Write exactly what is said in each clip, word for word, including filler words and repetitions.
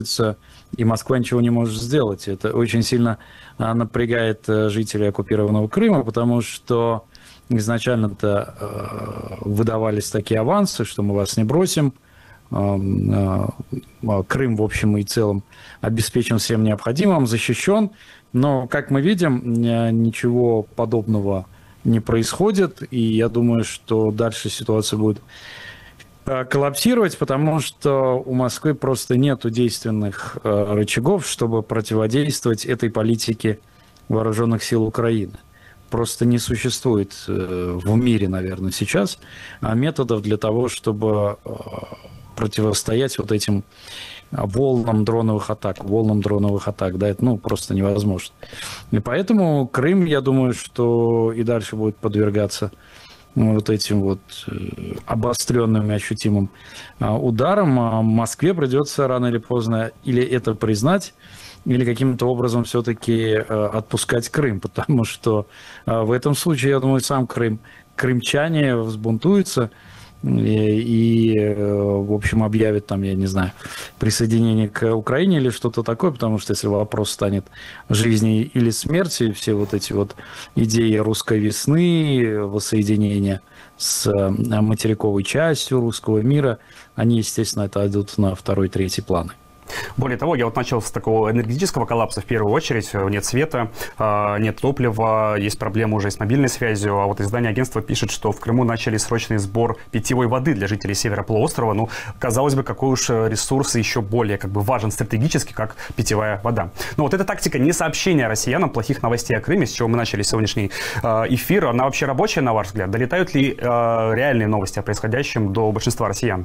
и Москва ничего не может сделать. Это очень сильно напрягает жителей оккупированного Крыма, потому что изначально-то выдавались такие авансы, что мы вас не бросим. Крым, в общем и целом, обеспечен всем необходимым, защищен. Но, как мы видим, ничего подобного не происходит. И я думаю, что дальше ситуация будет коллапсировать, потому что у Москвы просто нет действенных рычагов, чтобы противодействовать этой политике вооруженных сил Украины. Просто не существует в мире, наверное, сейчас методов для того, чтобы противостоять вот этим волнам дроновых атак, волнам дроновых атак, да, это, ну, просто невозможно. И поэтому Крым, я думаю, что и дальше будет подвергаться вот этим вот обостренным и ощутимым ударам. А Москве придется рано или поздно или это признать, или каким-то образом все-таки отпускать Крым, потому что в этом случае, я думаю, сам Крым, крымчане взбунтуются, И, и, в общем, объявит там, я не знаю, присоединение к Украине или что-то такое, потому что если вопрос станет жизни или смерти, все вот эти вот идеи русской весны, воссоединения с материковой частью русского мира, они, естественно, это идут на второй, третий планы. Более того, я вот начал с такого энергетического коллапса в первую очередь. Нет света, нет топлива, есть проблемы уже с мобильной связью. А вот издание агентства пишет, что в Крыму начали срочный сбор питьевой воды для жителей севера полуострова. Ну, казалось бы, какой уж ресурс еще более как бы важен стратегически, как питьевая вода. Но вот эта тактика не сообщения россиянам плохих новостей о Крыме, с чего мы начали сегодняшний эфир, она вообще рабочая, на ваш взгляд? Долетают ли реальные новости о происходящем до большинства россиян?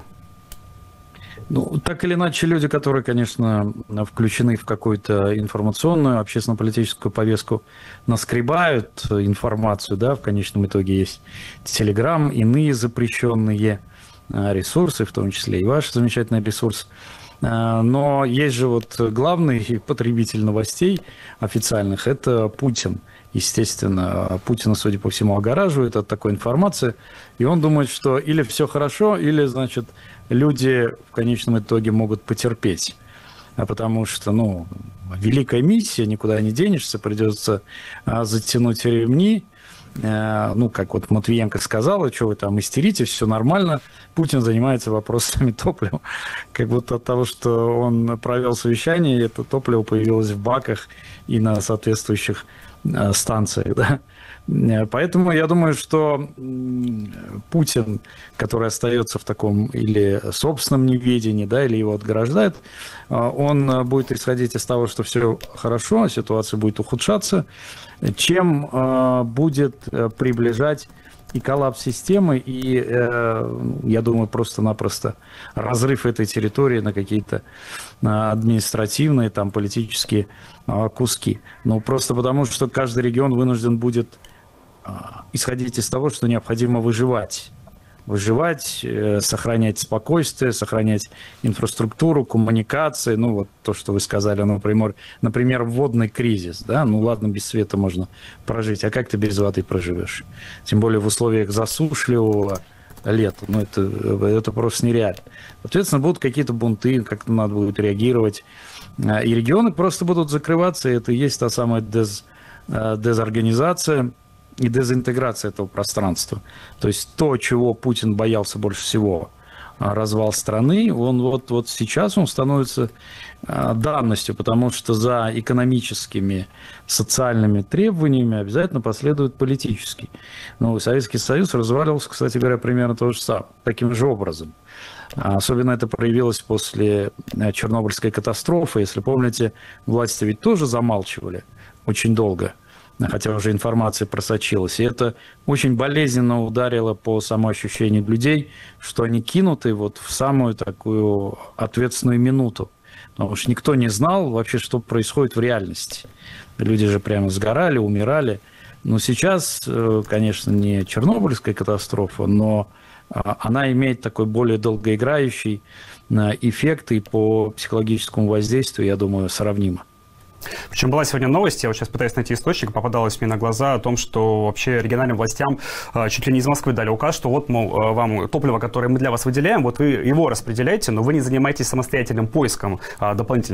Ну, так или иначе, люди, которые, конечно, включены в какую-то информационную, общественно-политическую повестку, наскребают информацию, да, в конечном итоге есть Телеграм, иные запрещенные ресурсы, в том числе и ваш замечательный ресурс. Но есть же вот главный потребитель новостей официальных – это Путин. Естественно, Путина, судя по всему, огораживает от такой информации, и он думает, что или все хорошо, или, значит, люди в конечном итоге могут потерпеть. А потому что, ну, великая миссия, никуда не денешься, придется а, затянуть ремни. А, ну, как вот Матвиенко сказала, что вы там истерите, все нормально. Путин занимается вопросами топлива. Как будто от того, что он провел совещание, это топливо появилось в баках и на соответствующих станциях, да. Поэтому я думаю, что Путин, который остается в таком или собственном неведении, да, или его отграждает, он будет исходить из того, что все хорошо, ситуация будет ухудшаться, чем будет приближать и коллапс системы, и, я думаю, просто-напросто разрыв этой территории на какие-то административные, там, политические куски. Ну, просто потому, что каждый регион вынужден будет исходить из того, что необходимо выживать. Выживать, сохранять спокойствие, сохранять инфраструктуру, коммуникации. Ну, вот то, что вы сказали, например, например, водный кризис. Да? Ну, ладно, без света можно прожить. А как ты без воды проживешь? Тем более в условиях засушливого лета. Ну, это, это просто нереально. Соответственно, будут какие-то бунты, как-то надо будет реагировать. И регионы просто будут закрываться. И это и есть та самая дез, дезорганизация и дезинтеграция этого пространства. То есть то, чего Путин боялся больше всего, развал страны, он вот, вот сейчас он становится данностью, потому что за экономическими, социальными требованиями обязательно последует политический. Ну, Советский Союз разваливался, кстати говоря, примерно то же самое, таким же образом. Особенно это проявилось после Чернобыльской катастрофы. Если помните, власти ведь тоже замалчивали очень долго, хотя уже информация просочилась. И это очень болезненно ударило по самоощущению людей, что они кинуты вот в самую такую ответственную минуту. Потому что никто не знал вообще, что происходит в реальности. Люди же прямо сгорали, умирали. Но сейчас, конечно, не Чернобыльская катастрофа, но она имеет такой более долгоиграющий эффект и по психологическому воздействию, я думаю, сравнимо. Причем была сегодня новость, я вот сейчас пытаюсь найти источник, попадалось мне на глаза о том, что вообще региональным властям э, чуть ли не из Москвы дали указ, что вот, мол, э, вам топливо, которое мы для вас выделяем, вот вы его распределяете, но вы не занимаетесь самостоятельным поиском э, дополнительных